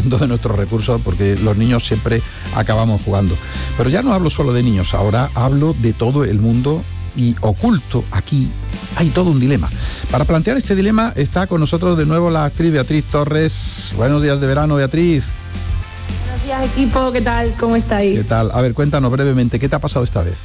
abusando de nuestros recursos, porque los niños siempre acabamos jugando. Pero ya no hablo solo de niños, ahora hablo de todo el mundo, y oculto aquí hay todo un dilema. Para plantear este dilema está con nosotros de nuevo la actriz Beatriz Torres. Buenos días de verano, Beatriz. Buenos días, equipo, ¿qué tal? ¿Cómo estáis? ¿Qué tal? A ver, cuéntanos brevemente, ¿qué te ha pasado esta vez?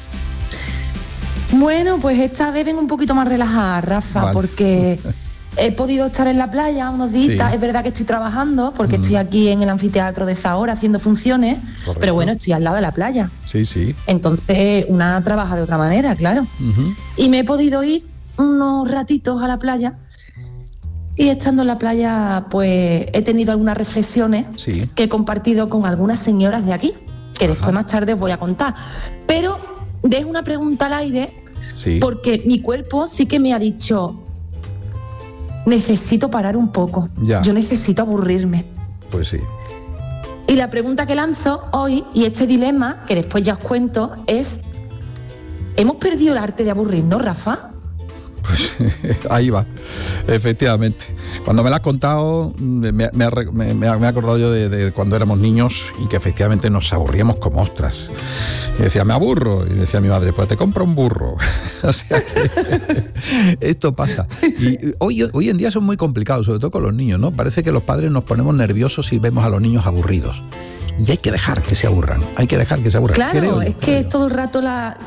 Bueno, pues esta vez vengo un poquito más relajada, Rafa, vale. Porque he podido estar en la playa unos días. Sí. Es verdad que estoy trabajando, porque estoy aquí en el anfiteatro de Zahora haciendo funciones. Correcto. Pero bueno, estoy al lado de la playa. Sí, sí. Entonces, una trabaja de otra manera, claro. Y me he podido ir unos ratitos a la playa. Y estando en la playa, pues he tenido algunas reflexiones que he compartido con algunas señoras de aquí, que después más tarde os voy a contar. Pero dejo una pregunta al aire, porque mi cuerpo sí que me ha dicho: necesito parar un poco, yo necesito aburrirme. Pues sí. Y la pregunta que lanzo hoy, y este dilema, que después ya os cuento, es: ¿hemos perdido el arte de aburrirnos, Rafa? Pues ahí va, efectivamente. Cuando me lo has contado, me he acordado yo de cuando éramos niños y que efectivamente nos aburríamos como ostras. Y decía, me aburro. Y decía mi madre, pues te compro un burro. O sea que esto pasa. Y hoy en día son muy complicados, sobre todo con los niños, ¿no? Parece que los padres nos ponemos nerviosos si vemos a los niños aburridos. Y hay que dejar que se aburran, Claro, es que es todo el rato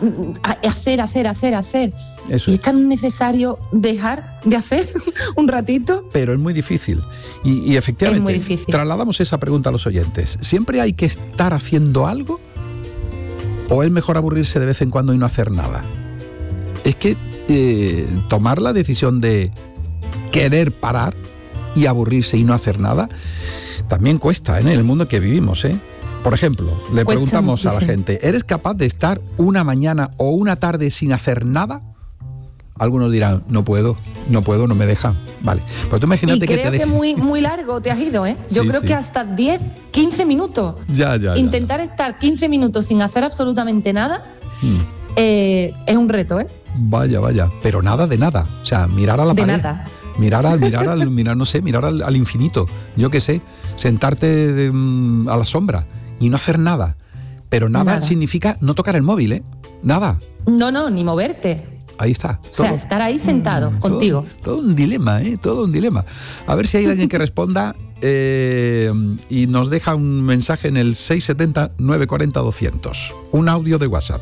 hacer. Eso y es tan necesario dejar de hacer un ratito. Pero es muy difícil. Y efectivamente, es muy difícil. Trasladamos esa pregunta a los oyentes. ¿Siempre hay que estar haciendo algo? ¿O es mejor aburrirse de vez en cuando y no hacer nada? Es que tomar la decisión de querer parar y aburrirse y no hacer nada también cuesta, en el mundo en que vivimos, ¿eh? Por ejemplo, le preguntamos a la gente, ¿eres capaz de estar una mañana o una tarde sin hacer nada? Algunos dirán, no puedo, no me dejan. Vale, pues tú imagínate que te dejan. Muy, muy largo te has ido, ¿eh? Yo creo que hasta 10, 15 minutos. Intentar estar 15 minutos sin hacer absolutamente nada es un reto, ¿eh? Vaya, pero nada de nada. O sea, mirar a la pared. De nada. Mirar al infinito, yo qué sé, sentarte a la sombra y no hacer nada. Pero nada significa no tocar el móvil, ¿eh? Nada. No, ni moverte. Ahí está. O sea, estar ahí sentado contigo. Todo un dilema, ¿eh? Todo un dilema. A ver si hay alguien que responda y nos deja un mensaje en el 670-940-200. Un audio de WhatsApp,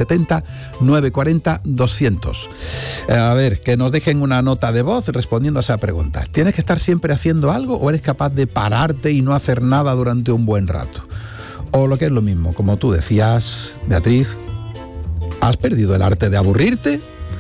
670-940-200. A ver, que nos dejen una nota de voz respondiendo a esa pregunta. ¿Tienes que estar siempre haciendo algo o eres capaz de pararte y no hacer nada durante un buen rato? O lo que es lo mismo, como tú decías, Beatriz, ¿has perdido el arte de aburrirte?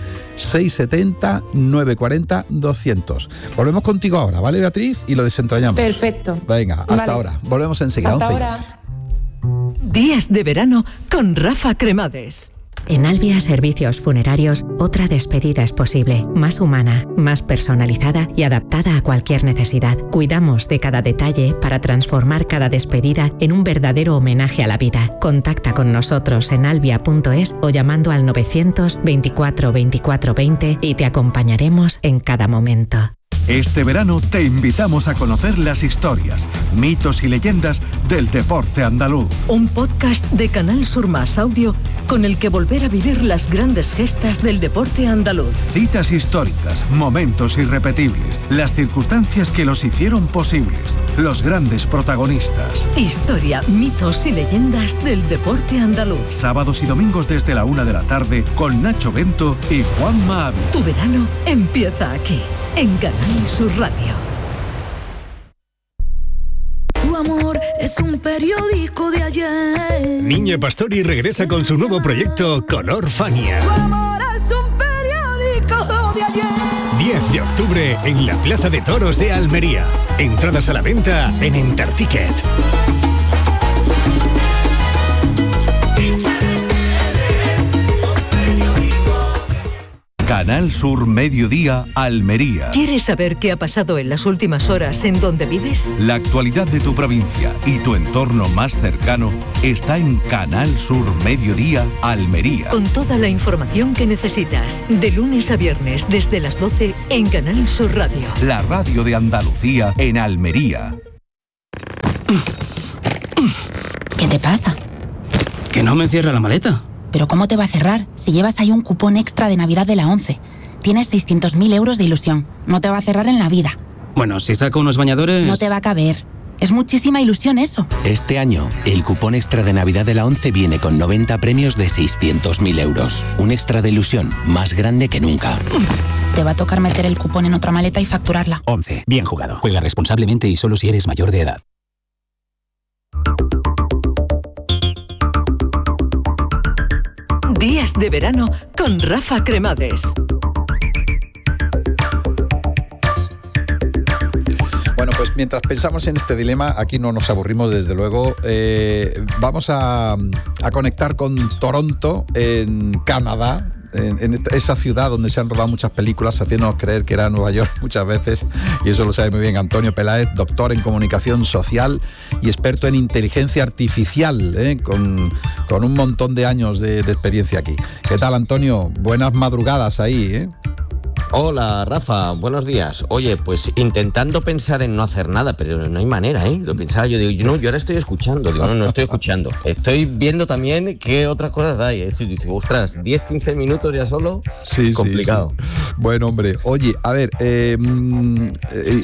670-940-200. Volvemos contigo ahora, ¿vale, Beatriz? Y lo desentrañamos. Perfecto. Venga, hasta ahora. Volvemos enseguida. Hasta ahora. 11:11. Días de verano con Rafa Cremades. En Albia Servicios Funerarios, otra despedida es posible, más humana, más personalizada y adaptada a cualquier necesidad. Cuidamos de cada detalle para transformar cada despedida en un verdadero homenaje a la vida. Contacta con nosotros en albia.es o llamando al 924 24 20 y te acompañaremos en cada momento. Este verano te invitamos a conocer las historias, mitos y leyendas del deporte andaluz. Un podcast de Canal Sur Más Audio con el que volver a vivir las grandes gestas del deporte andaluz. Citas históricas, momentos irrepetibles, las circunstancias que los hicieron posibles, los grandes protagonistas. Historia, mitos y leyendas del deporte andaluz. Sábados y domingos desde la 1 de la tarde con Nacho Bento y Juanma Ávila. Tu verano empieza aquí, en Canal Sur Radio. Tu amor es un periódico de ayer. Niña Pastori regresa con su nuevo proyecto Color Fania. Tu amor es un periódico de ayer. 10 de octubre en la Plaza de Toros de Almería. Entradas a la venta en Enterticket. Canal Sur Mediodía, Almería. ¿Quieres saber qué ha pasado en las últimas horas en donde vives? La actualidad de tu provincia y tu entorno más cercano está en Canal Sur Mediodía, Almería. Con toda la información que necesitas, de lunes a viernes desde las 12 en Canal Sur Radio. La radio de Andalucía en Almería. ¿Qué te pasa? Que no me cierra la maleta. ¿Pero cómo te va a cerrar si llevas ahí un cupón extra de Navidad de la ONCE? Tienes 600.000 euros de ilusión. No te va a cerrar en la vida. Bueno, si saco unos bañadores... No te va a caber. Es muchísima ilusión eso. Este año, el cupón extra de Navidad de la ONCE viene con 90 premios de 600.000 euros. Un extra de ilusión más grande que nunca. Te va a tocar meter el cupón en otra maleta y facturarla. ONCE. Bien jugado. Juega responsablemente y solo si eres mayor de edad. Días de verano con Rafa Cremades. Bueno, pues mientras pensamos en este dilema, aquí no nos aburrimos desde luego. Vamos a conectar con Toronto, en Canadá, en esa ciudad donde se han rodado muchas películas, haciéndonos creer que era Nueva York muchas veces, y eso lo sabe muy bien Antonio Peláez, doctor en comunicación social y experto en inteligencia artificial, con un montón de años de experiencia aquí. ¿Qué tal, Antonio? Buenas madrugadas ahí, Hola, Rafa, buenos días. Oye, pues intentando pensar en no hacer nada, pero no hay manera, Lo pensaba yo, digo, yo ahora estoy escuchando. Digo, no estoy escuchando. Estoy viendo también qué otras cosas hay. Es decir, digo, ostras, 10-15 minutos ya solo, sí, complicado. Sí. Bueno, hombre, oye, a ver, en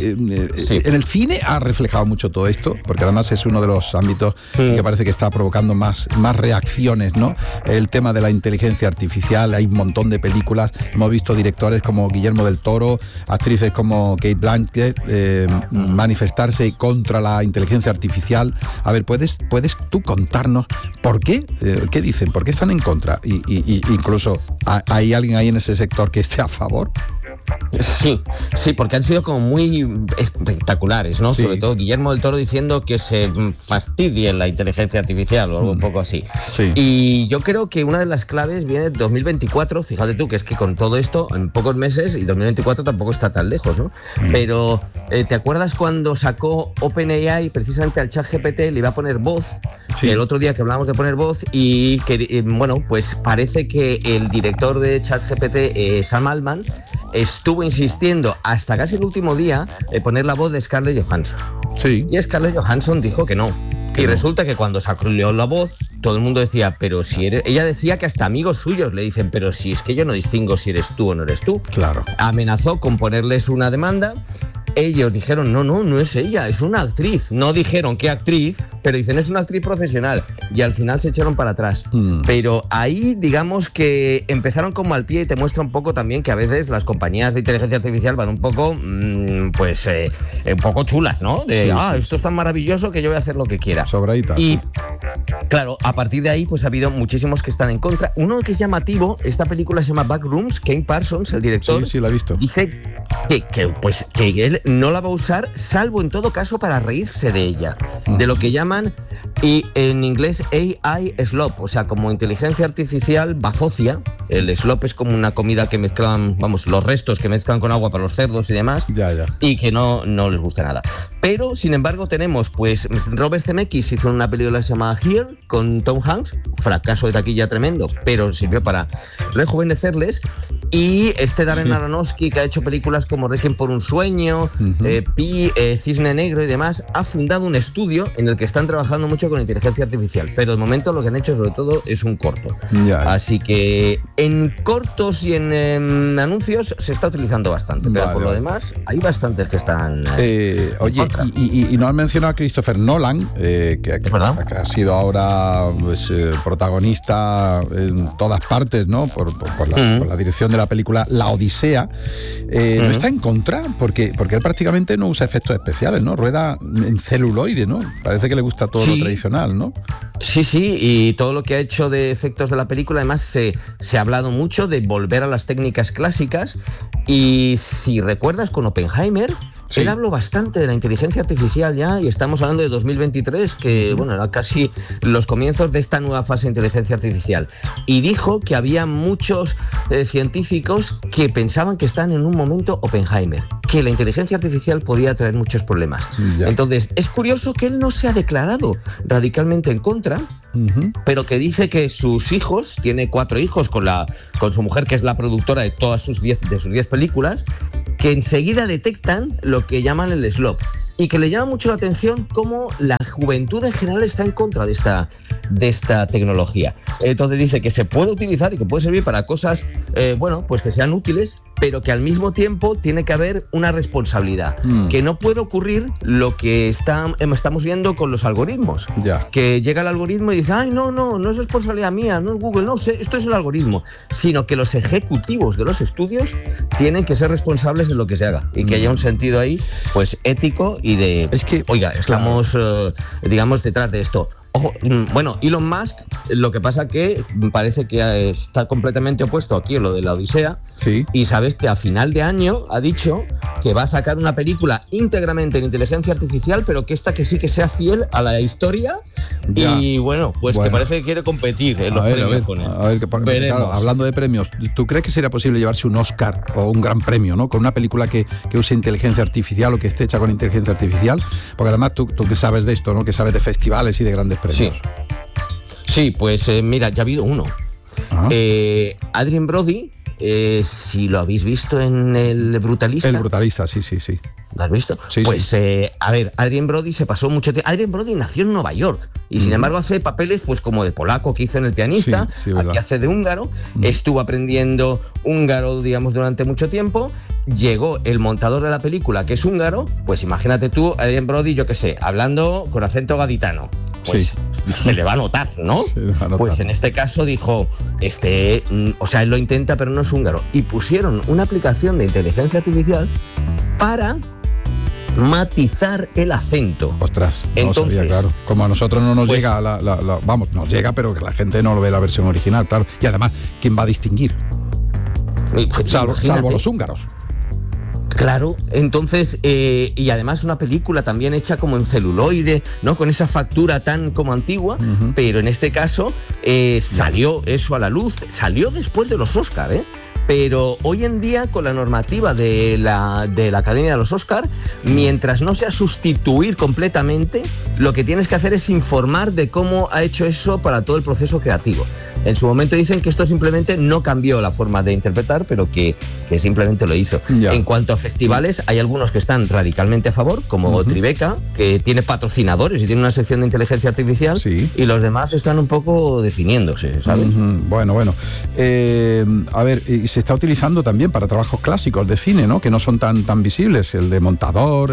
el cine ha reflejado mucho todo esto, porque además es uno de los ámbitos que parece que está provocando más reacciones, ¿no? El tema de la inteligencia artificial, hay un montón de películas, hemos visto directores como Guillermo del Toro, actrices como Kate Blanchett manifestarse contra la inteligencia artificial. A ver, ¿puedes tú contarnos por qué? ¿Qué dicen? ¿Por qué están en contra? Y incluso, ¿hay alguien ahí en ese sector que esté a favor? Sí, porque han sido como muy espectaculares, ¿no? Sí. Sobre todo Guillermo del Toro diciendo que se fastidie la inteligencia artificial o algo un poco así. Sí. Y yo creo que una de las claves viene de 2024, fíjate tú, que es que con todo esto, en pocos meses, y 2024 tampoco está tan lejos, ¿no? Pero, ¿te acuerdas cuando sacó OpenAI precisamente al ChatGPT, le iba a poner voz? Sí. El otro día que hablábamos de poner voz, y que, pues parece que el director de ChatGPT, Sam Altman, estuvo insistiendo hasta casi el último día en poner la voz de Scarlett Johansson. Sí. Y Scarlett Johansson dijo que no. Y resulta que cuando sacó la voz, todo el mundo decía, pero si eres... Ella decía que hasta amigos suyos le dicen, pero si es que yo no distingo si eres tú o no eres tú. Claro. Amenazó con ponerles una demanda. Ellos dijeron, no es ella, es una actriz. No dijeron qué actriz, pero dicen, es una actriz profesional. Y al final se echaron para atrás. Pero ahí, digamos que empezaron como al pie, y te muestra un poco también que a veces las compañías de inteligencia artificial van un poco, un poco chulas, ¿no? Esto es tan maravilloso que yo voy a hacer lo que quiera. Sobraditas. Y claro, a partir de ahí pues ha habido muchísimos que están en contra. Uno que es llamativo, esta película se llama Backrooms, Kane Parsons, el director, sí, la he visto. Dice que él no la va a usar, salvo en todo caso para reírse de ella, de lo que llaman, y en inglés, AI slop, o sea, como inteligencia artificial bazocia. El slop es como una comida que mezclan, los restos que mezclan con agua para los cerdos y demás, y que no les gusta nada. Pero, sin embargo, tenemos, pues, Robert Zemeckis hizo una película que se llama Here, con Tom Hanks, fracaso de taquilla tremendo, pero sirvió para rejuvenecerles. Y Darren Aronofsky, que ha hecho películas como Requiem por un sueño, Pi, Cisne Negro y demás, ha fundado un estudio en el que están trabajando mucho con inteligencia artificial, pero de momento lo que han hecho sobre todo es un corto. Así que en cortos y en anuncios se está utilizando bastante, pero por lo demás hay bastantes que están oye, y no has mencionado a Christopher Nolan, que ha sido ahora protagonista en todas partes, ¿no? Por la dirección de la película La Odisea. No está en contra, porque él prácticamente no usa efectos especiales, ¿no? Rueda en celuloide, ¿no? Parece que le gusta todo lo tradicional, ¿no? Sí, y todo lo que ha hecho de efectos de la película, además se ha hablado mucho de volver a las técnicas clásicas, y si recuerdas con Oppenheimer, él habló bastante de la inteligencia artificial ya, y estamos hablando de 2023, que era casi los comienzos de esta nueva fase de inteligencia artificial. Y dijo que había muchos científicos que pensaban que están en un momento Oppenheimer, que la inteligencia artificial podía traer muchos problemas. Entonces, es curioso que él no se ha declarado radicalmente en contra, pero que dice que sus hijos, tiene 4 hijos con su mujer, que es la productora de todas sus 10 películas, que enseguida detectan lo que llaman el slop, y que le llama mucho la atención cómo la juventud en general está en contra de esta tecnología. Entonces dice que se puede utilizar y que puede servir para cosas, pues que sean útiles, pero que al mismo tiempo tiene que haber una responsabilidad, que no puede ocurrir lo que estamos viendo con los algoritmos, que llega el algoritmo y dice, ay, no es responsabilidad mía, no es Google, no sé, esto es el algoritmo, sino que los ejecutivos de los estudios tienen que ser responsables de lo que se haga y que haya un sentido ahí, pues ético y de, estamos, digamos, detrás de esto. Ojo, bueno, Elon Musk, lo que pasa que parece que está completamente opuesto aquí a lo de la Odisea. Sí. Y sabes que a final de año ha dicho que va a sacar una película íntegramente en inteligencia artificial, pero que esta que sí que sea fiel a la historia. Ya. Y bueno, que parece que quiere competir en los premios con él. Claro, hablando de premios, ¿tú crees que sería posible llevarse un Oscar o un gran premio, ¿no? Con una película que use inteligencia artificial o que esté hecha con inteligencia artificial? Porque además tú que sabes de esto, ¿no? Que sabes de festivales y de grandes premios. Sí, pues mira, ya ha habido uno. Adrien Brody, si lo habéis visto en El Brutalista. El Brutalista, sí. ¿Lo has visto? Sí, pues sí. A ver, Adrien Brody se pasó mucho tiempo. Adrien Brody nació en Nueva York y sin embargo hace papeles pues como de polaco que hizo en El Pianista, aquí hace de húngaro, estuvo aprendiendo húngaro, digamos, durante mucho tiempo. Llegó el montador de la película, que es húngaro, pues imagínate tú, Adrien Brody, yo qué sé, hablando con acento gaditano. Pues se le va a notar, ¿no? Pues en este caso dijo, él lo intenta pero no es húngaro. Y pusieron una aplicación de inteligencia artificial para matizar el acento. Ostras, entonces, sabía, claro. Como a nosotros no nos llega nos llega, pero que la gente no lo ve la versión original, claro. Y además, ¿quién va a distinguir? Salvo los húngaros. Claro, entonces, y además una película también hecha como en celuloide, ¿no? Con esa factura tan como antigua, pero en este caso salió eso a la luz, salió después de los Oscar, Pero hoy en día, con la normativa de la Academia de los Oscar, mientras no sea sustituir completamente, lo que tienes que hacer es informar de cómo ha hecho eso para todo el proceso creativo. En su momento dicen que esto simplemente no cambió la forma de interpretar, pero que simplemente lo hizo. Ya. En cuanto a festivales, hay algunos que están radicalmente a favor, como Tribeca, que tiene patrocinadores y tiene una sección de inteligencia artificial, y los demás están un poco definiéndose, ¿sabes? Bueno. A ver, y se está utilizando también para trabajos clásicos de cine, ¿no? Que no son tan visibles, el de montador,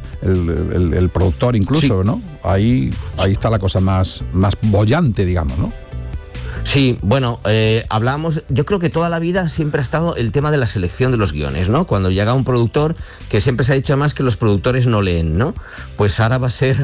el productor incluso, ¿no? Ahí está la cosa más bollante, digamos, ¿no? Sí, bueno, hablábamos, yo creo que toda la vida siempre ha estado el tema de la selección de los guiones, ¿no? Cuando llega un productor, que siempre se ha dicho más que los productores no leen, ¿no? Pues ahora va a ser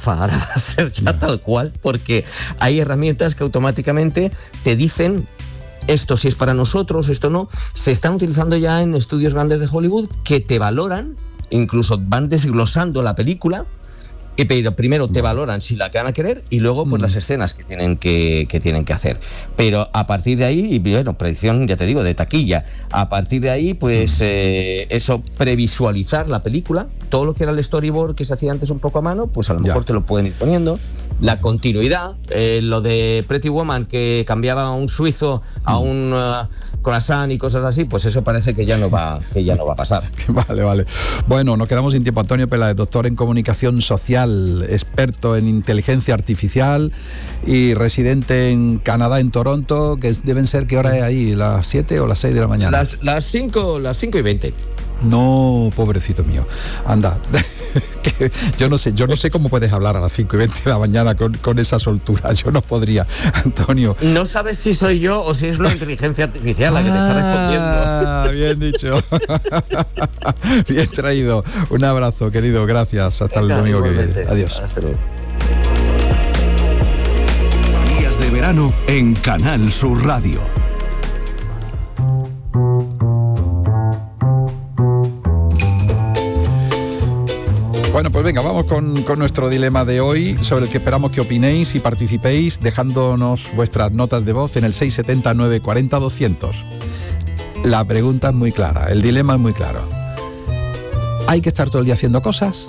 ya tal cual, porque hay herramientas que automáticamente te dicen esto si es para nosotros, esto no. Se están utilizando ya en estudios grandes de Hollywood que te valoran, incluso van desglosando la película. Pero primero te valoran si la que van a querer y luego pues las escenas que tienen que hacer. Pero a partir de ahí, y bueno, predicción, ya te digo, de taquilla, a partir de ahí, pues eso, previsualizar la película, todo lo que era el storyboard que se hacía antes un poco a mano, pues a lo mejor te lo pueden ir poniendo. La continuidad, lo de Pretty Woman, que cambiaba un suizo a un croissant y cosas así, pues eso parece que ya no va a pasar. Vale. Bueno, nos quedamos sin tiempo. Antonio Peláez, doctor en comunicación social, experto en inteligencia artificial y residente en Canadá, en Toronto, que deben ser, ¿qué hora es ahí? ¿Las 7 o las 6 de la mañana? Las 5 y 20. No, pobrecito mío. Anda, yo no sé cómo puedes hablar a las 5 y 20 de la mañana con esa soltura. Yo no podría, Antonio. No sabes si soy yo o si es una inteligencia artificial la que te está respondiendo. Bien dicho. Bien traído. Un abrazo, querido. Gracias. Hasta el domingo que viene. Adiós. Hasta luego. Días de verano en Canal Sur Radio. Bueno, pues venga, vamos con nuestro dilema de hoy, sobre el que esperamos que opinéis y participéis dejándonos vuestras notas de voz en el 670 940 200. La pregunta es muy clara, el dilema es muy claro. ¿Hay que estar todo el día haciendo cosas?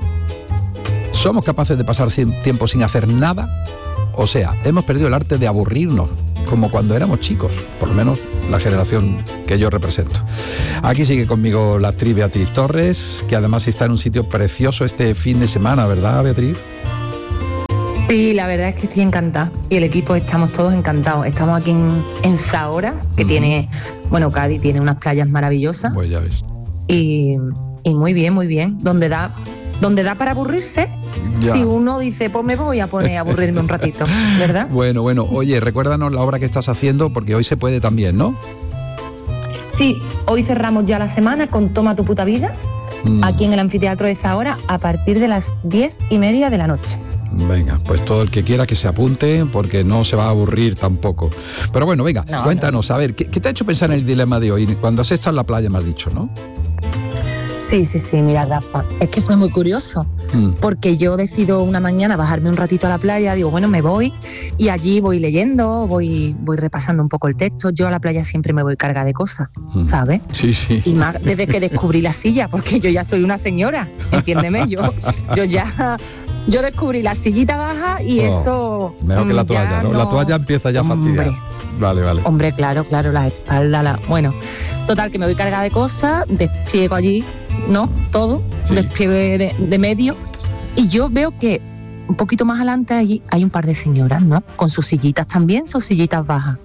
¿Somos capaces de pasar tiempo sin hacer nada? O sea, hemos perdido el arte de aburrirnos. como cuando éramos chicos, por lo menos la generación que yo represento. Aquí sigue conmigo la actriz Beatriz Torres, que además está en un sitio precioso este fin de semana, ¿verdad, Beatriz? Sí, la verdad es que estoy encantada y el equipo estamos todos encantados. Estamos aquí en Zahora, que tiene, bueno, Cádiz tiene unas playas maravillosas. Pues ya ves. Y muy bien, donde da para aburrirse. Ya. Si uno dice, pues me voy a poner a aburrirme un ratito, ¿verdad? Bueno, oye, recuérdanos la obra que estás haciendo, porque hoy se puede también, ¿no? Sí, hoy cerramos ya la semana con Toma tu puta vida, aquí en el Anfiteatro de Zahora, a partir de las 10:30 de la noche. Venga, pues todo el que quiera que se apunte, porque no se va a aburrir tampoco. Pero bueno, venga, cuéntanos, a ver, ¿qué te ha hecho pensar en el dilema de hoy? Cuando has estado en la playa, me has dicho, ¿no? Sí, mira, Rafa, es que fue muy curioso, porque yo decido una mañana bajarme un ratito a la playa, digo, bueno, me voy, y allí voy leyendo, voy repasando un poco el texto. Yo a la playa siempre me voy cargada de cosas, ¿sabes? Sí. Y más desde que descubrí la silla, porque yo ya soy una señora, entiéndeme, yo descubrí la sillita baja y eso... Mejor que la toalla, ¿no? La toalla empieza ya a fastidiar. Vale. Hombre, claro, la espalda, bueno, total, que me voy cargada de cosas, despliego allí, ¿no? Todo, despliego de medio, y yo veo que un poquito más adelante allí hay un par de señoras, ¿no? Con sus sillitas también, sus sillitas bajas.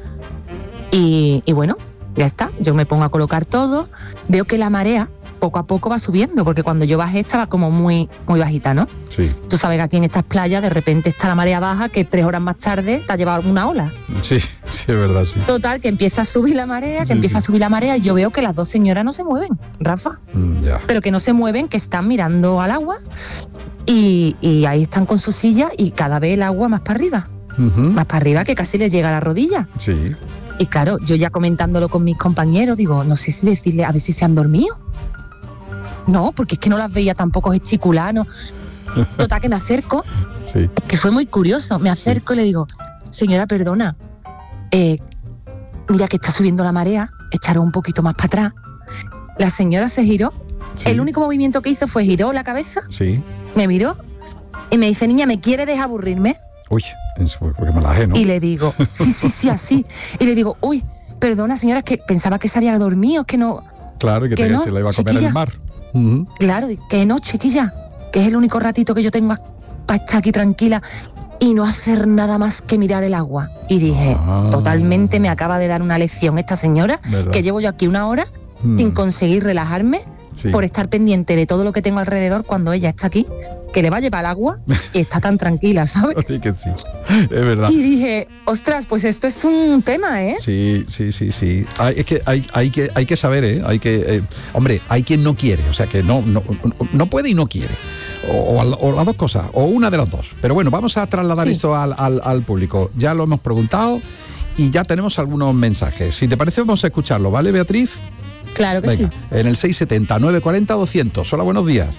Y bueno, ya está, yo me pongo a colocar todo, veo que la marea poco a poco va subiendo, porque cuando yo bajé estaba como muy bajita, ¿no? Sí. Tú sabes que aquí en estas playas de repente está la marea baja, que 3 horas más tarde te ha llevado alguna ola. Sí, es verdad, sí. Total, que empieza a subir la marea, a subir la marea, y yo veo que las dos señoras no se mueven, Rafa. Ya. Pero que no se mueven, que están mirando al agua, y ahí están con su silla, y cada vez el agua más para arriba. Más para arriba, que casi les llega a la rodilla. Sí. Y claro, yo ya comentándolo con mis compañeros, digo, no sé si decirle a ver si se han dormido. No, porque es que no las veía tampoco gesticular, no. Total, que me acerco, que fue muy curioso, me acerco y le digo, señora, perdona, mira que está subiendo la marea, echaron un poquito más para atrás. La señora se giró, el único movimiento que hizo fue giró la cabeza, me miró y me dice, niña, ¿me quiere dejar aburrirme? Uy, porque me la dejé, ¿no? Y le digo, sí, así. Y le digo, uy, perdona, señora, es que pensaba que se había dormido, que no... Claro, y que se la iba a comer chiquilla. el mar. Claro, que no, chiquilla, que es el único ratito que yo tengo para estar aquí tranquila y no hacer nada más que mirar el agua. Y dije, totalmente me acaba de dar una lección esta señora, ¿verdad? Que llevo yo aquí 1 hora sin conseguir relajarme por estar pendiente de todo lo que tengo alrededor cuando ella está aquí, que le va a llevar el agua y está tan tranquila, ¿sabes? Sí que sí, es verdad. Y dije, ostras, pues esto es un tema, ¿eh? Sí. Es que hay que saber, ¿eh? Hombre, hay quien no quiere, o sea que no puede y no quiere. O las dos cosas, o una de las dos. Pero bueno, vamos a trasladar esto al público. Ya lo hemos preguntado y ya tenemos algunos mensajes. Si te parece, vamos a escucharlo, ¿vale, Beatriz? Claro que sí. En el 670-940-200. Hola, buenos días.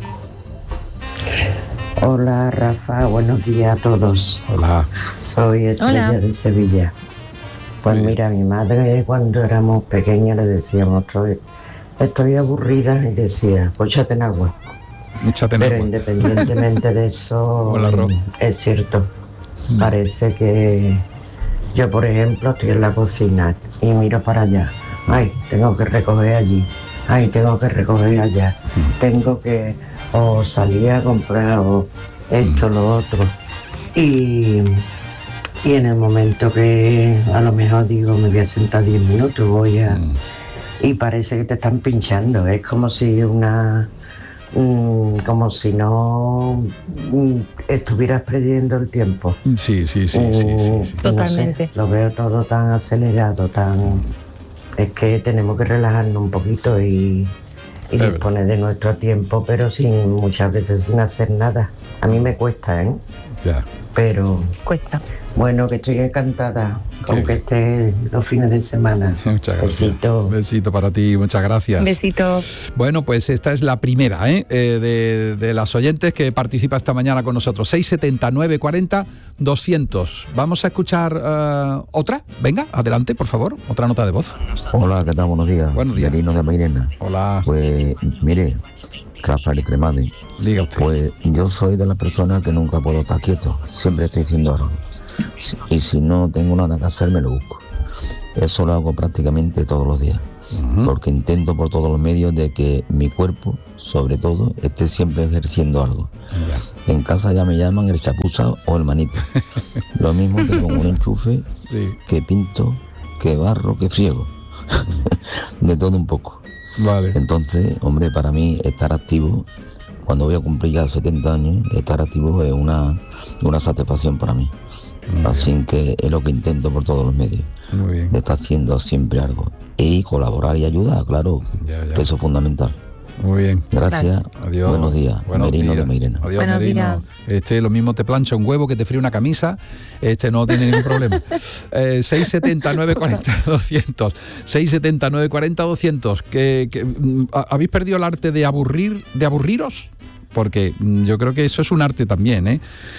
Hola, Rafa, buenos días a todos. Hola. Soy Estrella de Sevilla. Pues mira, mi madre cuando éramos pequeños le decíamos, estoy aburrida, y decía, pues échate en agua. Pero independientemente de eso, es cierto. Parece que yo, por ejemplo, estoy en la cocina y miro para allá. Ay, tengo que recoger allí. Ay, tengo que recoger allá. Tengo que o salir a comprar o esto, lo otro. Y en el momento que a lo mejor digo, me voy a sentar 10 minutos, y parece que te están pinchando. Es como si como si no estuvieras perdiendo el tiempo. Sí. Totalmente. No sé, lo veo todo tan acelerado, es que tenemos que relajarnos un poquito y disponer de nuestro tiempo, pero muchas veces sin hacer nada. A mí me cuesta, ¿eh? Ya. Pero cuesta. Bueno, que estoy encantada con que esté los fines de semana. Muchas gracias. Besito para ti, muchas gracias. Besito. Bueno, pues esta es la primera de las oyentes que participa esta mañana con nosotros. 670 40 200. Vamos a escuchar otra. Venga, adelante, por favor. Otra nota de voz. Hola, ¿qué tal? Buenos días. Buenos días. Yerino de Mairena. Hola. Pues mire, Rafael Cremade. Diga usted. Pues yo soy de las personas que nunca puedo estar quieto. Siempre estoy haciendo algo. y si no tengo nada que hacer me lo busco. Eso lo hago prácticamente todos los días, porque intento por todos los medios de que mi cuerpo, sobre todo, esté siempre ejerciendo algo. En casa ya me llaman el chapuza o el manito. Lo mismo que con un enchufe, que pinto, que barro, que friego. De todo un poco. Entonces, hombre, para mí estar activo, cuando voy a cumplir ya 70 años, estar activo es una satisfacción para mí. Así que es lo que intento por todos los medios. De estar haciendo siempre algo. Y colaborar y ayudar, claro. Que eso es fundamental. Muy bien. Gracias. Adiós. Buenos días. Merino de Meirena. Adiós, Merino. Lo mismo te plancha un huevo que te fríe una camisa. No tiene ningún problema. 670 940 200. 670 940 200. ¿Habéis perdido el arte de aburriros? Porque yo creo que eso es un arte también,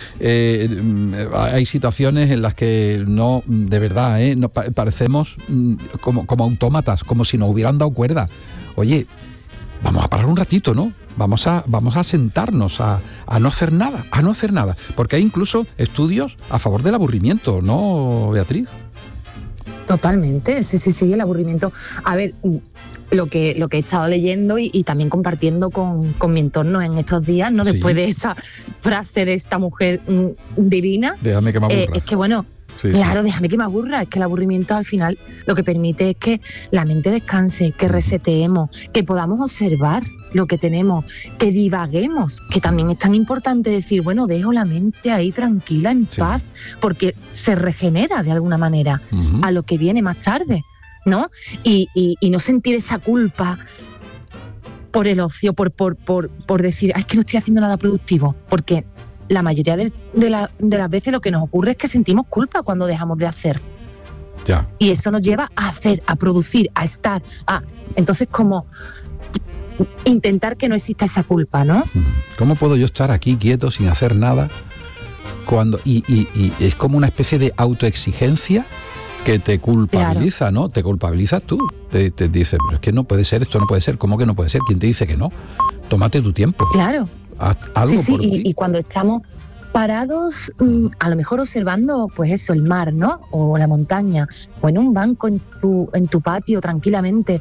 hay situaciones en las que no, de verdad, no parecemos como autómatas, como si nos hubieran dado cuerda. Oye, vamos a parar un ratito, ¿no? Vamos a sentarnos a no hacer nada, porque hay incluso estudios a favor del aburrimiento, ¿no, Beatriz? Totalmente, sí, el aburrimiento. A ver, lo que he estado leyendo y también compartiendo con mi entorno en estos días, ¿no? Después de esa frase de esta mujer divina. Déjame que me aburra. Es que bueno, déjame que me aburra. Es que el aburrimiento al final lo que permite es que la mente descanse, que reseteemos, que podamos observar lo que tenemos, que divaguemos, que también es tan importante decir, bueno, dejo la mente ahí tranquila, en paz, porque se regenera de alguna manera a lo que viene más tarde, ¿no? Y no sentir esa culpa por el ocio, por decir, es que no estoy haciendo nada productivo, porque la mayoría de las veces lo que nos ocurre es que sentimos culpa cuando dejamos de hacer. Ya. Y eso nos lleva a hacer, a producir, a estar, entonces como intentar que no exista esa culpa, ¿no? ¿Cómo puedo yo estar aquí quieto sin hacer nada cuando y es como una especie de autoexigencia que te culpabiliza, ¿no? Te culpabilizas tú. Te dice, pero es que no puede ser, esto no puede ser. ¿Cómo que no puede ser? ¿Quién te dice que no? Tómate tu tiempo. Claro. Haz algo por ti. Y cuando estamos parados, a lo mejor observando, pues eso, el mar, ¿no? O la montaña, o en un banco en tu patio tranquilamente.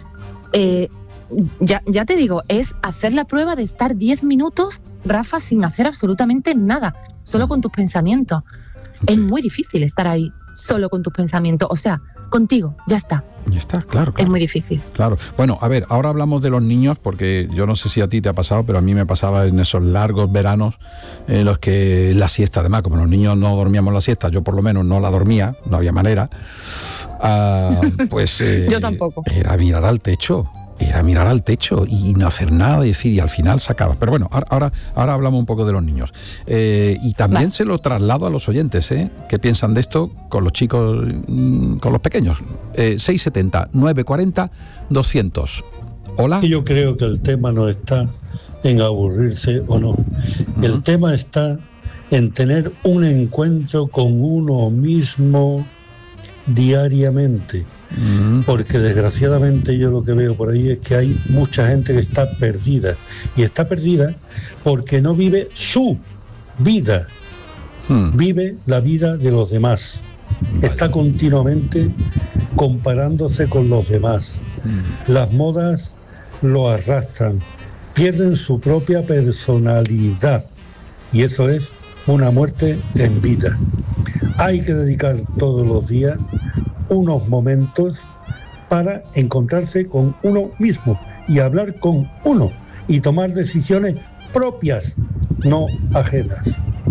Ya te digo, es hacer la prueba de estar 10 minutos, Rafa, sin hacer absolutamente nada, solo con tus pensamientos. Es muy difícil estar ahí solo con tus pensamientos, o sea, contigo, ya está. Ya está, claro. Es muy difícil. Claro. Bueno, a ver, ahora hablamos de los niños, porque yo no sé si a ti te ha pasado, pero a mí me pasaba en esos largos veranos en los que la siesta, además, como los niños no dormíamos la siesta, yo por lo menos no la dormía, no había manera, pues yo tampoco. Era mirar al techo y no hacer nada, y al final se acaba. Pero bueno, ahora hablamos un poco de los niños. Y también se lo traslado a los oyentes, ¿qué piensan de esto con los chicos, con los pequeños? 670 940 200. Hola. Yo creo que el tema no está en aburrirse o no. El tema está en tener un encuentro con uno mismo diariamente. Porque desgraciadamente yo lo que veo por ahí es que hay mucha gente que está perdida, y está perdida porque no vive su vida, vive la vida de los demás. Está continuamente comparándose con los demás. Las modas lo arrastran, pierden su propia personalidad, y eso es una muerte en vida. Hay que dedicar todos los días unos momentos para encontrarse con uno mismo y hablar con uno y tomar decisiones propias, no ajenas.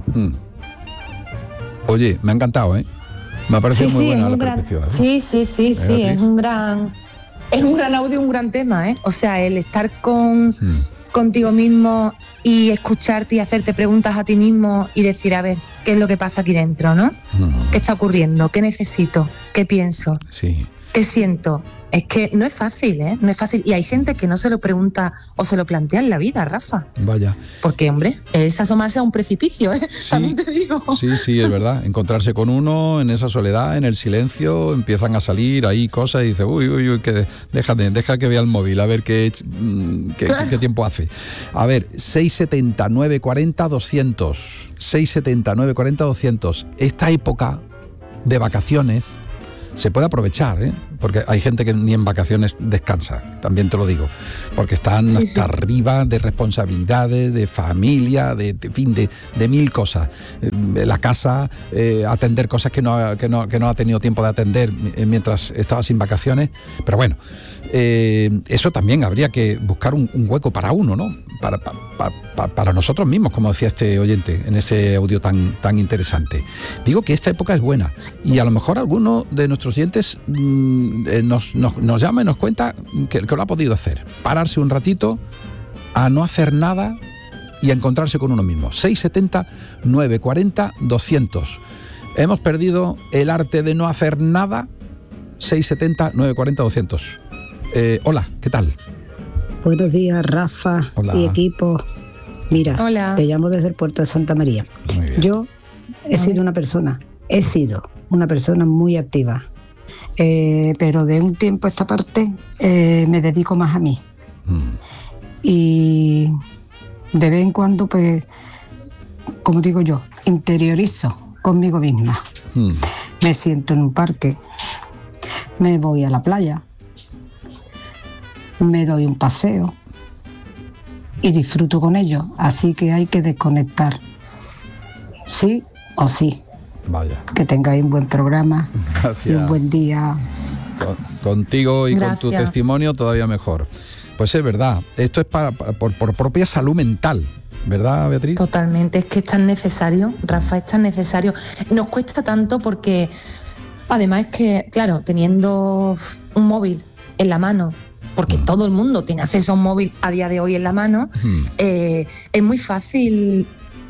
Oye, me ha encantado, me ha parecido muy buena la perspectiva. Sí, es un gran audio, un gran tema, O sea, el estar contigo mismo y escucharte y hacerte preguntas a ti mismo y decir, a ver, ¿qué es lo que pasa aquí dentro, no? ¿Qué está ocurriendo? ¿Qué necesito? ¿Qué pienso? Sí. ¿Qué siento? Es que no es fácil, ¿eh? No es fácil. Y hay gente que no se lo pregunta o se lo plantea en la vida, Rafa. Vaya. Porque, hombre, es asomarse a un precipicio, ¿eh? Sí, también te digo. Sí, es verdad. Encontrarse con uno en esa soledad, en el silencio, empiezan a salir ahí cosas y dice, uy, que deja que vea el móvil, a ver qué tiempo hace. A ver, 670 940 200. 670 940 200. Esta época de vacaciones se puede aprovechar, ¿eh? Porque hay gente que ni en vacaciones descansa, también te lo digo, porque están hasta arriba de responsabilidades, de familia, de mil cosas. La casa, atender cosas que no ha tenido tiempo de atender mientras estaba sin vacaciones. Pero bueno, eso también habría que buscar un hueco para uno, ¿no? Para nosotros mismos, como decía este oyente en ese audio tan interesante. Digo que esta época es buena y a lo mejor alguno de nuestros oyentes nos llama y nos cuenta que lo ha podido hacer. Pararse un ratito a no hacer nada y a encontrarse con uno mismo. 670 940 200. Hemos perdido el arte de no hacer nada. 670 940 200. Hola, ¿qué tal? Buenos días, Rafa. Hola. Y equipo. Mira, hola. Te llamo desde el puerto de Santa María. Yo he sido una persona muy activa, pero de un tiempo a esta parte me dedico más a mí. Y de vez en cuando, pues, como digo yo, interiorizo conmigo misma. Me siento en un parque, me voy a la playa, me doy un paseo y disfruto con ello. Así que hay que desconectar, sí o sí. Vaya. Que tengáis un buen programa. Gracias. Y un buen día. Contigo y Gracias. con tu testimonio todavía mejor. Pues es verdad, esto es por propia salud mental, ¿verdad, Beatriz? Totalmente, es que es tan necesario, Rafa, es tan necesario. Nos cuesta tanto porque, además es que, claro, teniendo un móvil en la mano, porque todo el mundo tiene acceso a un móvil a día de hoy en la mano, es muy fácil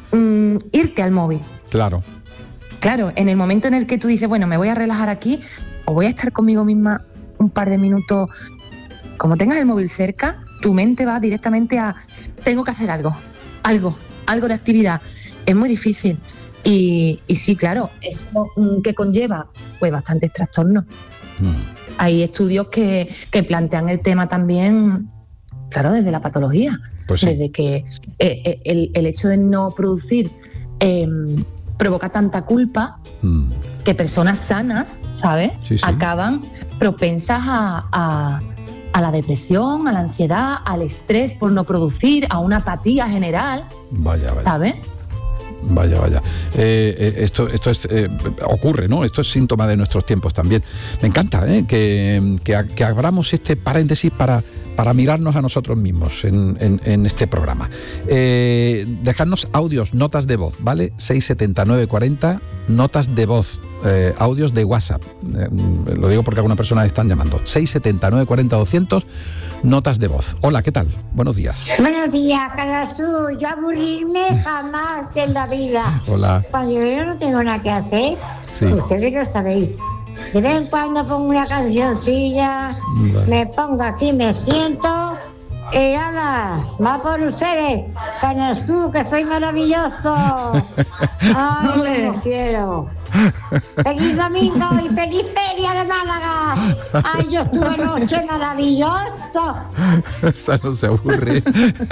irte al móvil. Claro. Claro, en el momento en el que tú dices, bueno, me voy a relajar aquí o voy a estar conmigo misma un par de minutos, como tengas el móvil cerca, tu mente va directamente a tengo que hacer algo de actividad. Es muy difícil. Y sí, claro, eso que conlleva pues bastantes trastornos. Hay estudios que plantean el tema también, claro, desde la patología. Pues sí. Desde que el hecho de no producir provoca tanta culpa que personas sanas, ¿sabes? Sí. Acaban propensas a la depresión, a la ansiedad, al estrés por no producir, a una apatía general. Vaya. ¿Sabes? Vaya. Esto es, ocurre, ¿no? Esto es síntoma de nuestros tiempos también. Me encanta que abramos este paréntesis para mirarnos a nosotros mismos en este programa. Dejadnos audios, notas de voz, ¿vale? 67940, notas de voz, audios de WhatsApp. Lo digo porque algunas personas están llamando. 67940 200, notas de voz. Hola, ¿qué tal? Buenos días. Buenos días, Carasú. Yo aburrirme jamás en la vida. Hola. Cuando yo no tengo nada que hacer, ustedes lo sabéis. De vez en cuando pongo una cancioncilla, me pongo aquí, me siento y ¡hala! ¡Va por ustedes! Carasú, que soy maravilloso. ¡Ay, los quiero! ¡Feliz domingo y feliz feria de Málaga! ¡Ay, yo estuve anoche maravilloso! Esa no se aburre.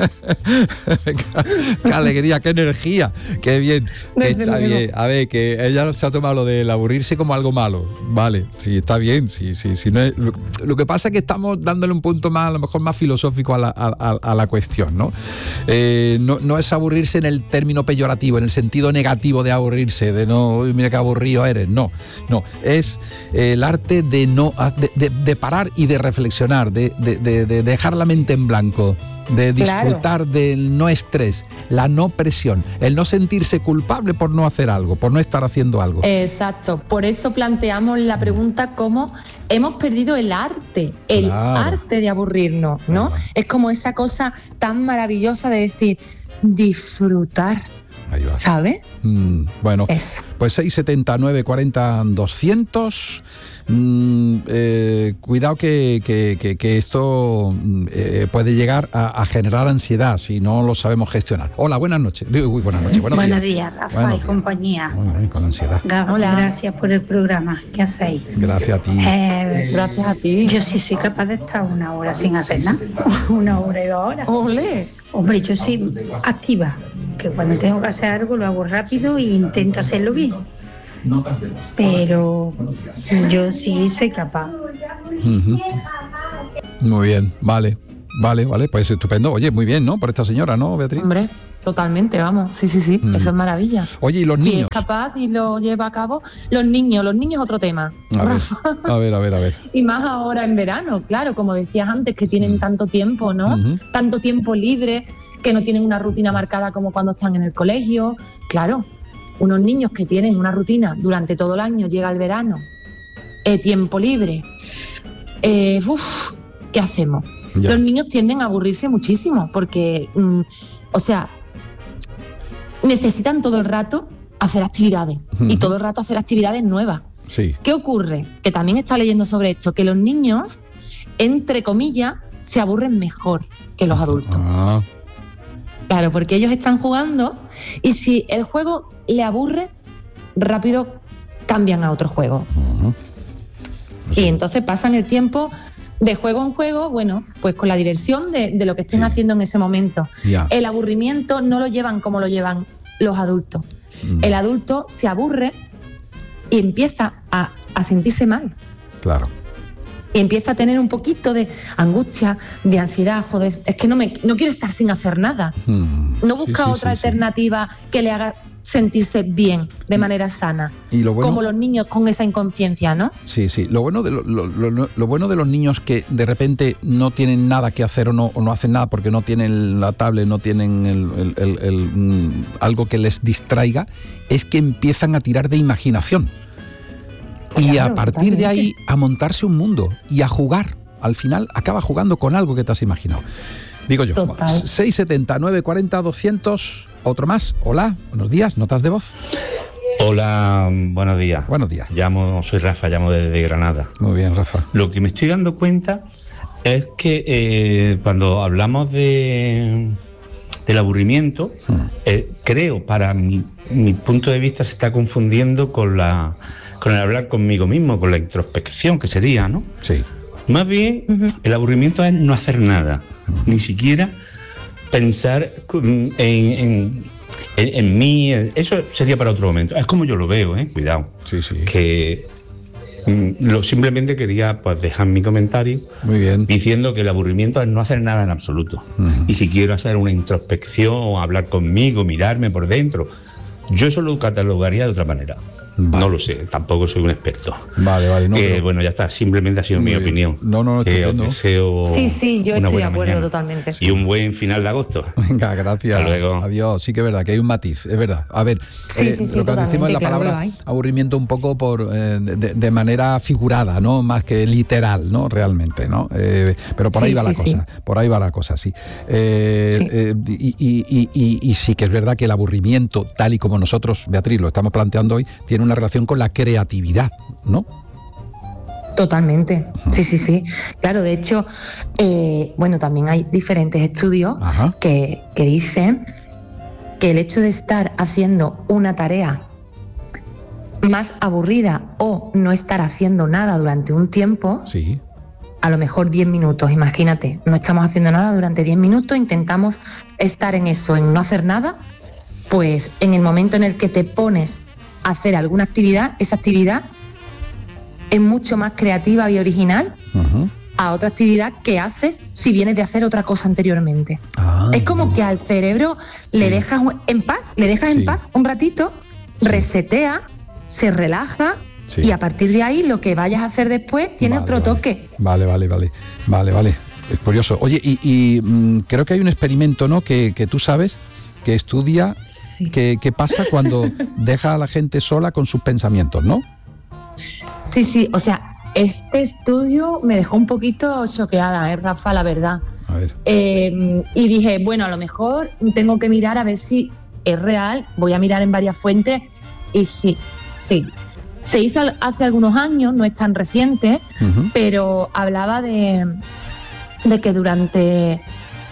¡Qué alegría, qué energía! ¡Qué bien! Está bien. A ver, que ella se ha tomado lo del aburrirse como algo malo. Vale, sí, está bien. Sí, no es, lo que pasa es que estamos dándole un punto más, a lo mejor más filosófico a la cuestión, ¿no? No es aburrirse en el término peyorativo, en el sentido negativo de aburrirse, de no, mira qué aburrido eres. No, es el arte de parar y de reflexionar, de dejar la mente en blanco, de disfrutar del no estrés, la no presión, el no sentirse culpable por no hacer algo, por no estar haciendo algo. Exacto, por eso planteamos la pregunta cómo hemos perdido el arte de aburrirnos, ¿no? Es como esa cosa tan maravillosa de decir, disfrutar. ¿Sabes? Bueno, pues 679 40 200. Cuidado que esto puede llegar a generar ansiedad si no lo sabemos gestionar. Hola, buenas noches. Buenas noches. Buenos días, Rafa y compañía. Con ansiedad. Hola. Gracias por el programa. ¿Qué hacéis? Gracias a ti. Gracias a ti. Yo sí soy capaz de estar 1 hora sin hacer nada. 1 hora y 2 horas. ¡Olé! Hombre, yo soy activa, que cuando tengo que hacer algo lo hago rápido e intento hacerlo bien. Pero yo sí soy capaz. Muy bien, vale, pues estupendo. Oye, muy bien, ¿no? Por esta señora, ¿no, Beatriz? Hombre, totalmente, vamos. Sí, eso es maravilla. Oye, ¿y los niños? Si es capaz y lo lleva a cabo. Los niños otro tema. A ver. Y más ahora en verano, claro, como decías antes, que tienen tanto tiempo, ¿no? Tanto tiempo libre, que no tienen una rutina marcada como cuando están en el colegio. Claro, unos niños que tienen una rutina durante todo el año, llega el verano, tiempo libre. ¿Qué hacemos? Ya. Los niños tienden a aburrirse muchísimo porque, necesitan todo el rato hacer actividades y todo el rato hacer actividades nuevas. Sí. ¿Qué ocurre? Que también está leyendo sobre esto, que los niños, entre comillas, se aburren mejor que los adultos. Claro, porque ellos están jugando y si el juego le aburre, rápido cambian a otro juego. Y entonces pasan el tiempo de juego en juego, bueno, pues con la diversión de lo que estén haciendo en ese momento. Yeah. El aburrimiento no lo llevan como lo llevan los adultos. El adulto se aburre y empieza a sentirse mal. Claro. Y empieza a tener un poquito de angustia, de ansiedad, joder, es que no quiero estar sin hacer nada. No busca otra alternativa que le haga sentirse bien, de manera sana. Y lo bueno, como los niños con esa inconsciencia, ¿no? Sí. Lo bueno de los niños que de repente no tienen nada que hacer o no hacen nada porque no tienen la tablet, no tienen algo que les distraiga, es que empiezan a tirar de imaginación. Claro, y a partir de ahí a montarse un mundo y a jugar. Al final acaba jugando con algo que te has imaginado. Digo yo, 679 40 200, otro más. Hola, buenos días, notas de voz. Hola, buenos días. Buenos días. Soy Rafa, llamo desde Granada. Muy bien, Rafa. Lo que me estoy dando cuenta es que cuando hablamos del aburrimiento, creo, para mi punto de vista, se está confundiendo con el hablar conmigo mismo, con la introspección, que sería, ¿no? Sí. Más bien, el aburrimiento es no hacer nada, ni siquiera pensar en mí. Eso sería para otro momento. Es como yo lo veo, cuidado. Sí. Que simplemente quería dejar mi comentario. Muy bien. Diciendo que el aburrimiento es no hacer nada en absoluto. Y si quiero hacer una introspección o hablar conmigo, mirarme por dentro, yo eso lo catalogaría de otra manera. Vale. No lo sé, tampoco soy un experto. Vale. Bueno, ya está, simplemente ha sido mi opinión. No, que os deseo Sí, yo estoy de acuerdo totalmente. Y un buen final de agosto. Venga, gracias. Hasta luego. Adiós. Sí que es verdad, que hay un matiz, es verdad. A ver, lo que decimos en la palabra aburrimiento un poco de manera figurada, ¿no? Más que literal, ¿no? Realmente, ¿no? Pero por ahí va la cosa. Por ahí va la cosa, sí. Y sí que es verdad que el aburrimiento, tal y como nosotros, Beatriz, lo estamos planteando hoy, tiene una relación con la creatividad, ¿no? Totalmente, sí. Claro, de hecho, también hay diferentes estudios que dicen que el hecho de estar haciendo una tarea más aburrida o no estar haciendo nada durante un tiempo, a lo mejor 10 minutos, imagínate, no estamos haciendo nada durante 10 minutos, intentamos estar en eso, en no hacer nada, pues en el momento en el que te pones a hacer alguna actividad, esa actividad es mucho más creativa y original a otra actividad que haces si vienes de hacer otra cosa anteriormente. Es como que al cerebro le dejas en paz, un ratito, resetea, se relaja y a partir de ahí lo que vayas a hacer después tiene otro toque. Vale. Es curioso. Oye, y creo que hay un experimento, ¿no? Que tú sabes, que estudia qué pasa cuando deja a la gente sola con sus pensamientos, ¿no? Sí, o sea, este estudio me dejó un poquito choqueada, Rafa, la verdad. A ver. Y dije, bueno, a lo mejor tengo que mirar a ver si es real, voy a mirar en varias fuentes y sí. Se hizo hace algunos años, no es tan reciente, pero hablaba de que durante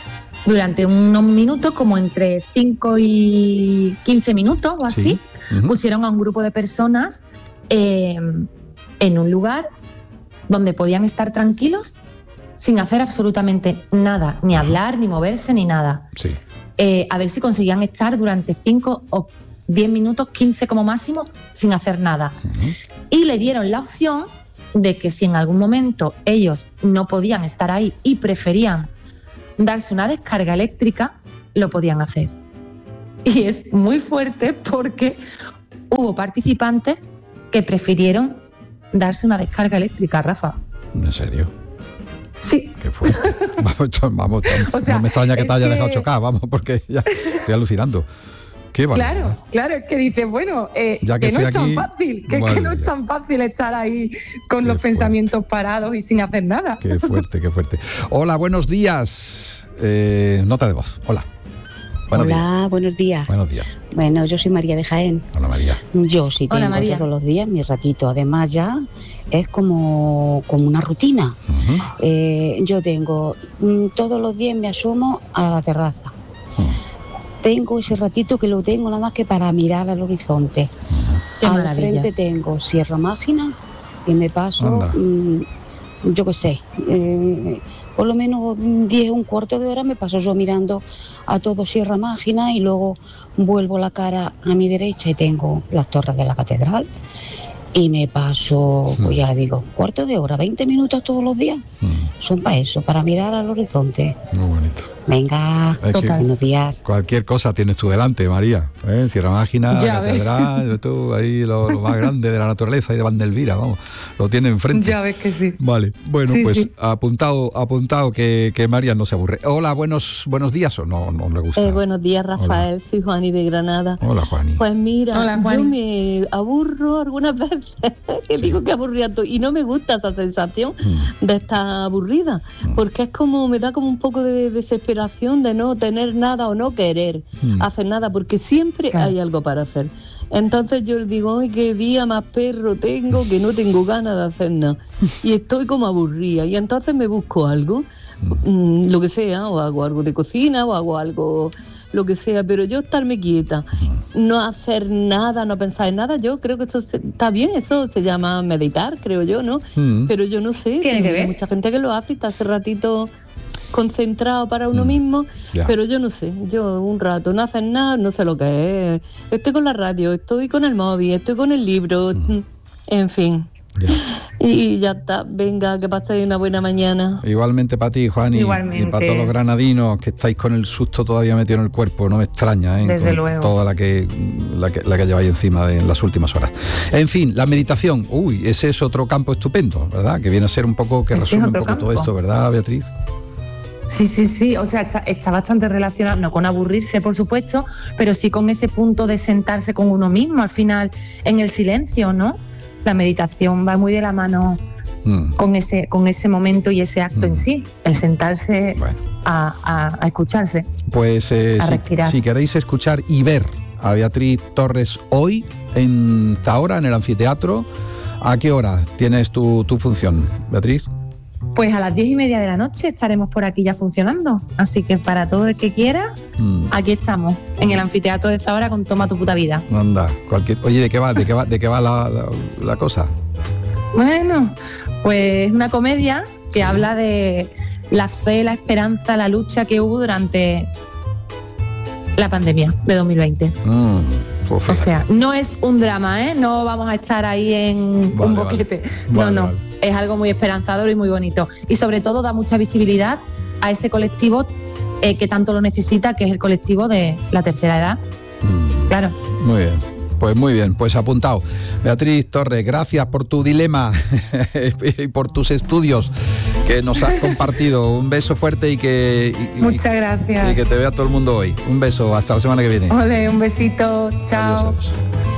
unos minutos, como entre 5 y 15 minutos o así, pusieron a un grupo de personas en un lugar donde podían estar tranquilos sin hacer absolutamente nada, ni hablar, ni moverse, ni nada. Sí. A ver si conseguían estar durante 5 o 10 minutos, 15 como máximo, sin hacer nada. Y le dieron la opción de que si en algún momento ellos no podían estar ahí y preferían darse una descarga eléctrica, lo podían hacer. Y es muy fuerte porque hubo participantes que prefirieron darse una descarga eléctrica, Rafa. ¿En serio? Sí. Qué fuerte. Vamos, o sea, no me extraña que te haya dejado chocar, vamos, porque ya estoy alucinando. Qué barbaridad. Claro, es que dices, bueno, ya que no es tan fácil, que no es tan fácil estar ahí con los pensamientos parados y sin hacer nada. Qué fuerte, qué fuerte. Hola, buenos días. Nota de voz. Hola. Buenos días. Buenos días. Bueno, yo soy María de Jaén. Hola, María. Yo sí tengo todos los días mi ratito. Además ya es como una rutina. Yo tengo todos los días me asomo a la terraza. Tengo ese ratito que lo tengo nada más que para mirar al horizonte. Al frente tengo Sierra Mágina y me paso, yo qué sé, por lo menos 10, un cuarto de hora me paso yo mirando a todo Sierra Mágina y luego vuelvo la cara a mi derecha y tengo las torres de la catedral y me paso, pues ya le digo, cuarto de hora, 20 minutos todos los días. Son para eso, para mirar al horizonte. Muy bonito. Venga, buenos días. Cualquier cosa tienes tú delante, María. Sierra Mágina, ya catedral, tú ahí lo más grande de la naturaleza y de Vandelvira, vamos, lo tiene enfrente. Ya ves que sí. Vale, bueno, sí, pues sí. Apuntado que María no se aburre. Hola, buenos días, o no le gusta. Buenos días, Rafael. Hola. Soy Juani de Granada. Hola, Juani. Pues mira, yo me aburro algunas veces, que digo que aburrido, y no me gusta esa sensación de estar aburrida, porque es como, me da como un poco de desesperación de no tener nada o no querer hacer nada, porque siempre hay algo para hacer. Entonces yo le digo, ay, qué día más perro tengo, que no tengo ganas de hacer nada. Y estoy como aburrida. Y entonces me busco algo, lo que sea, o hago algo de cocina, o hago algo, lo que sea, pero yo estarme quieta, no hacer nada, no pensar en nada, yo creo que eso está bien, eso se llama meditar, creo yo, ¿no? Pero yo no sé, hay mucha gente que lo hace y está hace ratito concentrado para uno mismo, pero yo no sé, yo un rato no hacen nada, no sé lo que es, estoy con la radio, estoy con el móvil, estoy con el libro, en fin. Y ya está, venga, que paséis una buena mañana. Igualmente para ti, Juan, y para todos los granadinos que estáis con el susto todavía metido en el cuerpo, no me extraña, desde con luego. Toda la que lleváis encima en las últimas horas. En fin, la meditación, ese es otro campo estupendo, ¿verdad? Que viene a ser un poco, que resume un poco todo esto, ¿verdad, Beatriz? Sí, o sea, está bastante relacionado, no con aburrirse, por supuesto, pero sí con ese punto de sentarse con uno mismo, al final, en el silencio, ¿no? La meditación va muy de la mano con ese momento y ese acto en sí, el sentarse a escucharse, pues a respirar. Si queréis escuchar y ver a Beatriz Torres hoy, en Zahora, en el anfiteatro, ¿a qué hora tienes tu función, Beatriz? Pues a las 10:30 de la noche estaremos por aquí ya funcionando. Así que para todo el que quiera, aquí estamos, en el anfiteatro de Zahora con Toma tu puta vida. Anda, Oye, ¿de qué va la cosa? Bueno, pues una comedia que habla de la fe, la esperanza, la lucha que hubo durante la pandemia de 2020. O sea, no es un drama, no vamos a estar ahí en un boquete. No. Es algo muy esperanzador y muy bonito. Y sobre todo da mucha visibilidad a ese colectivo que tanto lo necesita, que es el colectivo de la tercera edad. Claro. Muy bien, pues apuntado. Beatriz Torres, gracias por tu dilema y por tus estudios que nos has compartido. Un beso fuerte muchas gracias. Y que te vea todo el mundo hoy. Un beso, hasta la semana que viene. Ole, un besito, chao. Adiós.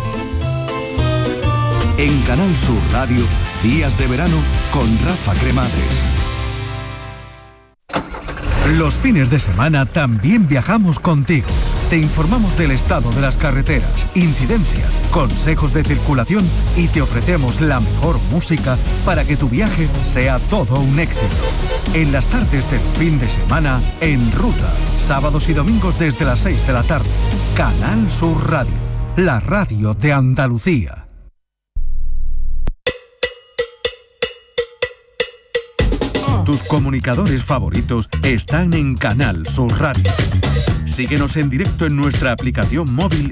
En Canal Sur Radio, Días de Verano con Rafa Cremades. Los fines de semana también viajamos contigo. Te informamos del estado de las carreteras, incidencias, consejos de circulación y te ofrecemos la mejor música para que tu viaje sea todo un éxito. En las tardes del fin de semana, En Ruta, sábados y domingos desde las 6 de la tarde. Canal Sur Radio, la radio de Andalucía. Tus comunicadores favoritos están en Canal Sur Radio. Síguenos en directo en nuestra aplicación móvil